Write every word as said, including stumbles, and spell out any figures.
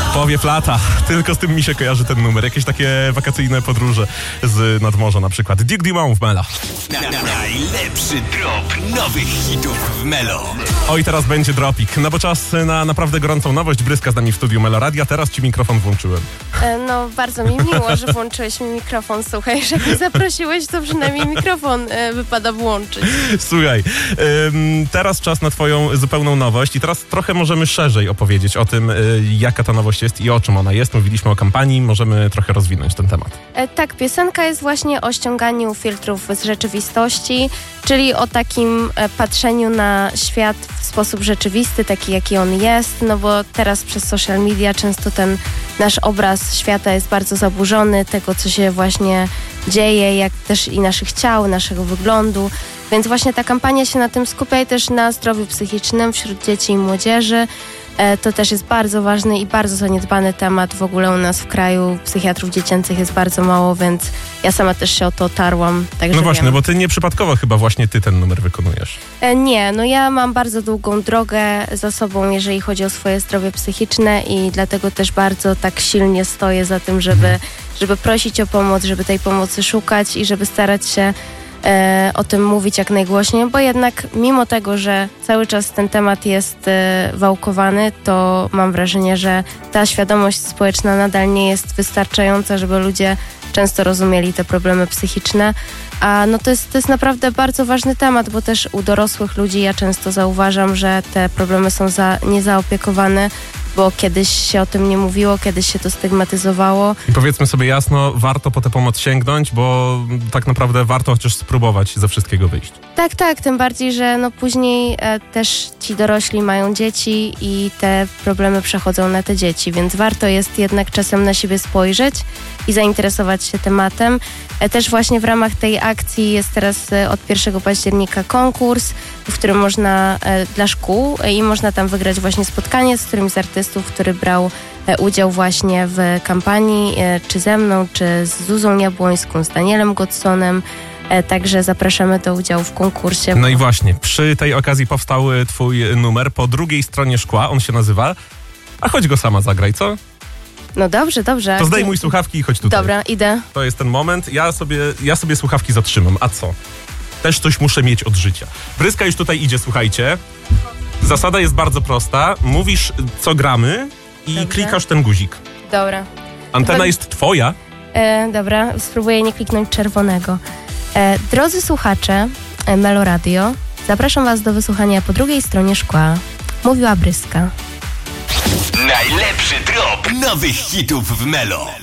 Powiew lata. Tylko z tym mi się kojarzy ten numer. Jakieś takie wakacyjne podróże z nadmorza na przykład. Duke Dumont w Melo. Na, na, najlepszy drop nowych hitów w Melo. Oj, teraz będzie dropik. No bo czas na naprawdę gorącą nowość. Bryska z nami w studiu Melo Radia. Teraz ci mikrofon włączyłem. E, no, bardzo mi miło, że włączyłeś mi mikrofon. Słuchaj, że mnie zaprosiłeś, to przynajmniej mikrofon e, wypada włączyć. Słuchaj, ym, teraz czas na twoją zupełną nowość i teraz trochę możemy szerzej opowiedzieć o tym, y, jaka ta nowość jest i o czym ona jest. Mówiliśmy o kampanii, możemy trochę rozwinąć ten temat. E, tak, piosenka jest właśnie o ściąganiu filtrów z rzeczywistości, czyli o takim e, patrzeniu na świat w sposób rzeczywisty, taki jaki on jest, no bo teraz przez social media często ten nasz obraz świata jest bardzo zaburzony, tego co się właśnie dzieje, jak też i naszych ciał, naszego wyglądu, więc właśnie ta kampania się na tym skupia i też na zdrowiu psychicznym wśród dzieci i młodzieży. To też jest bardzo ważny i bardzo zaniedbany temat. W ogóle u nas w kraju psychiatrów dziecięcych jest bardzo mało, więc ja sama też się o to otarłam. Także no właśnie, wiem. Bo ty nieprzypadkowo chyba właśnie ty ten numer wykonujesz. E, nie, no ja mam bardzo długą drogę za sobą, jeżeli chodzi o swoje zdrowie psychiczne i dlatego też bardzo tak silnie stoję za tym, żeby, żeby prosić o pomoc, żeby tej pomocy szukać i żeby starać się E, o tym mówić jak najgłośniej, bo jednak mimo tego, że cały czas ten temat jest e, wałkowany, to mam wrażenie, że ta świadomość społeczna nadal nie jest wystarczająca, żeby ludzie często rozumieli te problemy psychiczne, a no to jest, to jest naprawdę bardzo ważny temat, bo też u dorosłych ludzi ja często zauważam, że te problemy są za, niezaopiekowane, bo kiedyś się o tym nie mówiło, kiedyś się to stygmatyzowało. I powiedzmy sobie jasno, warto po tę pomoc sięgnąć, bo tak naprawdę warto chociaż spróbować ze wszystkiego wyjść. Tak, tak, tym bardziej, że no później e, też ci dorośli mają dzieci i te problemy przechodzą na te dzieci, więc warto jest jednak czasem na siebie spojrzeć i zainteresować się tematem. E, też właśnie w ramach tej akcji jest teraz e, od pierwszego października konkurs, w którym można e, dla szkół e, i można tam wygrać właśnie spotkanie z którymś z artystów, który brał e, udział właśnie w kampanii, e, czy ze mną, czy z Zuzą Jabłońską, z Danielem Godsonem. E, także zapraszamy do udziału w konkursie. No i właśnie, przy tej okazji powstał y, twój numer po drugiej stronie szkła, on się nazywa A chodź go sama zagraj, co? No dobrze, dobrze. To zdejmuj słuchawki i chodź tutaj. Dobra, idę. To jest ten moment, ja sobie, ja sobie słuchawki zatrzymam, a co? Też coś muszę mieć od życia. Bryska już tutaj idzie, słuchajcie. Zasada jest bardzo prosta, mówisz co gramy i Dobrze. klikasz ten guzik. Dobra. Antena Chyba... jest twoja. E, dobra, spróbuję nie kliknąć czerwonego. E, drodzy słuchacze e, Melo Radio, zapraszam was do wysłuchania po drugiej stronie szkła. Mówiła Bryska. Najlepszy drop nowych hitów w Melo.